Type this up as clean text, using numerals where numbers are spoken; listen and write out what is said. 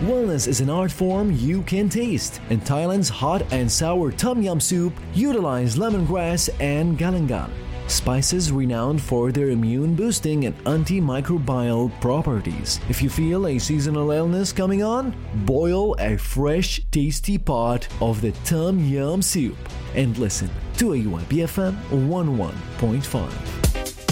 Wellness is an art form you can taste, and Thailand's hot and sour tom yum soup utilize lemongrass and galangal, spices renowned for their immune-boosting and antimicrobial properties. If you feel a seasonal illness coming on, boil a fresh, tasty pot of the tom yum soup and listen to AUI BFM 11.5.